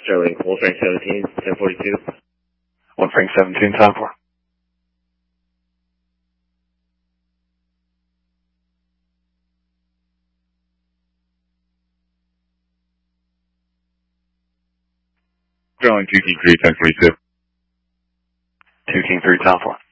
Sterling, Wolfrank 17, 1042. Wolfrank 17, time for. Sterling 2 King 3, 1042. 2 King 3, time for.